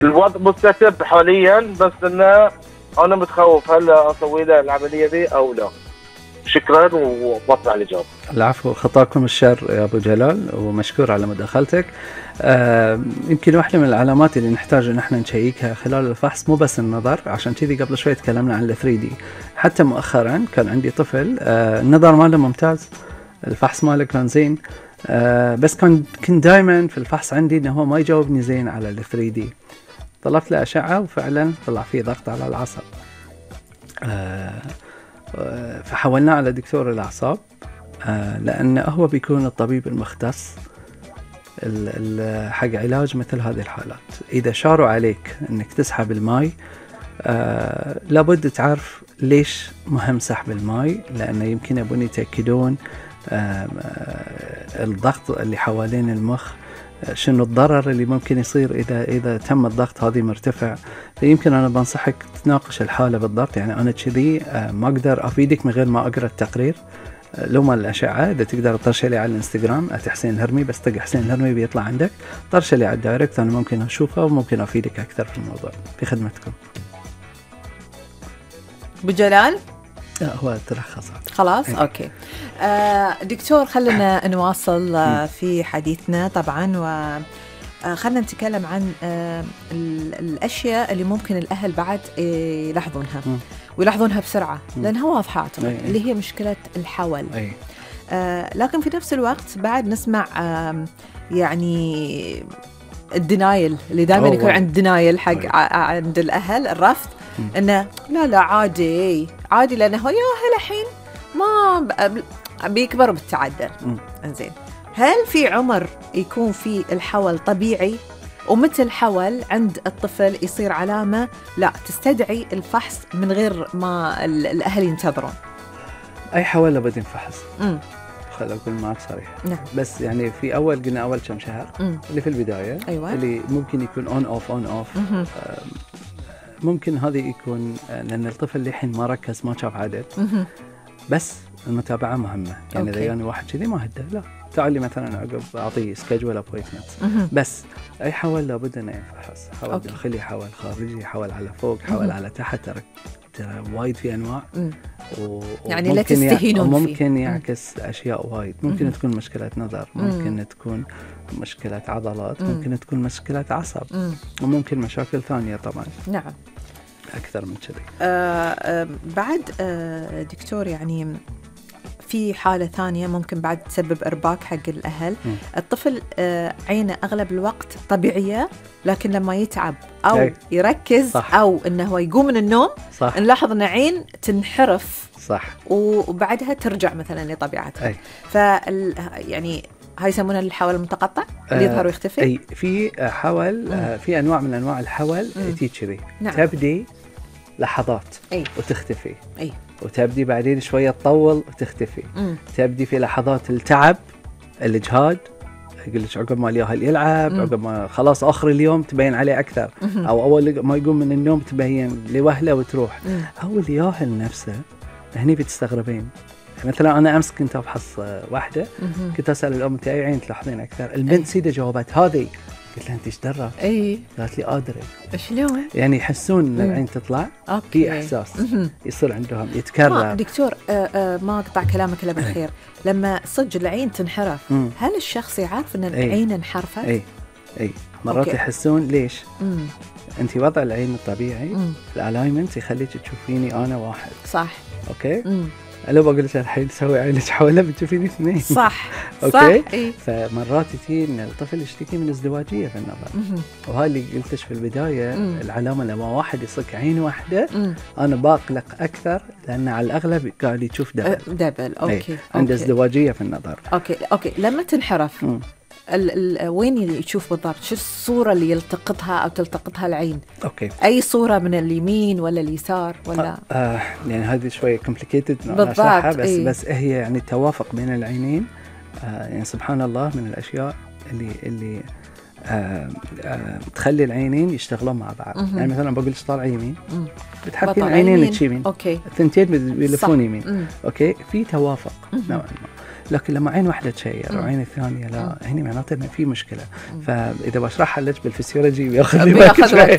الوضع مستتب حاليا، بس انه انا متخوف هل اسوي له العمليه دي او لا. شكرا وبطلع الاجابه. العفو، خطاكم الشر يا ابو جلال، ومشكور على مداخلتك. يمكن واحدة من العلامات اللي نحتاج ان احنا نشيكها خلال الفحص مو بس النظر، عشان كذي قبل شوي تكلمنا عن ال 3D. حتى مؤخرا كان عندي طفل النظر ماله ممتاز، الفحص ماله كان زين، بس كنت دائما في الفحص عندي انه هو ما يجاوبني زين على ال 3D. طلبت له اشعة وفعلا طلع فيه ضغط على العصب، فحولناه على دكتور الأعصاب، لأنه هو بيكون الطبيب المختص حق علاج مثل هذه الحالات. إذا شاروا عليك أنك تسحب الماء، لابد تعرف ليش مهم سحب الماء، لأنه يمكن يبون يتأكدون الضغط اللي حوالين المخ شنو الضرر اللي ممكن يصير إذا تم الضغط هذه مرتفع. فيمكن أنا بنصحك تناقش الحالة بالضبط. يعني أنا كذي ما أقدر أفيدك من غير ما أقرأ التقرير لو ما الأشعة. إذا تقدر ترشح لي على الانستغرام @حسين الهرمي، بس تلقى حسين الهرمي بيطلع عندك، ترشح لي على الدايركت، أنا ممكن أشوفها وممكن أفيدك أكثر في الموضوع. في خدمتكم. بجلال هو ترخص خلاص. أوكي. دكتور، خلنا نواصل في حديثنا طبعا، وخلنا نتكلم عن الأشياء اللي ممكن الأهل بعد يلاحظونها ويلاحظونها بسرعة لأنها واضحة اللي هي مشكلة الحول. لكن في نفس الوقت بعد نسمع يعني الدنايل اللي دائما يكون عند الدنايل حق عند الأهل، الرفض، إنه لا عادي لأنه هو ياهل الحين ما بيكبر بالتعدل. إنزين، هل في عمر يكون في الحول طبيعي، ومتى الحول عند الطفل يصير علامة لا تستدعي الفحص من غير ما الأهل ينتظرون؟ أي حول لابد ينفحص. خل أقول معك صريح. نعم. بس يعني في قلنا أول كم شهر اللي في البداية. أيوة. اللي ممكن يكون on off. ممكن هذا يكون لأن الطفل لحين ما ركز ما شاف عدد. بس المتابعة مهمة. يعني إذا يعني واحد كذي ما هدى، لا تعالي مثلا عقب أعطيه سكجول أبوينتمنت. بس أي حول لابد أنه ينفحص، حول داخلي، حول خارجي، حول على فوق، حول على تحت. ترى وايد في أنواع. يعني لا تستهينون فيه. ممكن يعكس أشياء وايد. ممكن تكون مشكلة نظر، ممكن تكون مشكلة عضلات، ممكن تكون مشكلة عصب، وممكن مشاكل ثانية طبعا. نعم. أكثر من كذي. بعد دكتور، يعني في حالة ثانية ممكن بعد تسبب إرباك حق الأهل. الطفل عينه أغلب الوقت طبيعية، لكن لما يتعب أو يركز صح. أو إنه هو يقوم من النوم صح. نلاحظ إن عين تنحرف صح، وبعدها ترجع مثلا لطبيعتها. يعني هاي يسمونها الحول المتقطع اللي يظهر ويختفي. أي في حول في أنواع من أنواع الحول كذي. نعم. تبدي لحظات وتختفي. وتبدي بعدين شوية تطول وتختفي. تبدي في لحظات التعب، الإجهاد، قلت عقب ما الياهل يلعب، عقب ما خلاص آخر اليوم تبين عليه أكثر، أو أول ما يقوم من النوم تبين لوهلة وتروح. أو الياهل نفسه هني بتستغربين. مثلا أنا أمس كنت أفحص واحدة، كنت أسأل الأم أنت أي عين تلاحظين أكثر؟ البنت سيدة جاوبت هذه. قلت لها أنت إيش درت؟ قالت لي أدري. شلون؟ يعني يحسون إن العين تطلع في إحساس يصير عندهم يتكرر. دكتور، ما أقطع كلامك إلا بالخير. لما صدق العين تنحرف، هل الشخص يعرف إن العين انحرفت؟ أي مرات يحسون ليش؟ أنت وضع العين الطبيعي الألاينمنت يخليك تشوفيني أنا واحد. صح. أوكي. لو بقول لك الحين تسوي عينك حولها بتشوفيني اثنين. صح. اوكي. فمرات تجي ان الطفل يشتكي من ازدواجيه في النظر، وهاي اللي قلتش في البدايه. العلامه لما واحد يصك عين واحده انا بقلق اكثر، لان على الاغلب قاعد يشوف دبل. اوكي. عنده ازدواجيه في النظر. اوكي. لما تنحرف وين يشوف بالضبط؟ شو الصورة اللي يلتقطها أو تلتقطها العين؟ أوكي. أي صورة، من اليمين ولا اليسار ولا؟ يعني هذه شوية complicated بالضبط. بس هي يعني التوافق بين العينين. يعني سبحان الله من الأشياء اللي تخلي العينين يشتغلون مع بعض. يعني مثلا بقول لك طالع يمين، بتحطين عينين يمين. أوكي. الثنتين بيلفون يمين. أوكي. في توافق نوعا ما. لكن لما عين واحدة تشير وعين الثانية لا، هني معناته إنه في مشكلة. فإذا بشرحها لك بالفسيولوجي بياخذ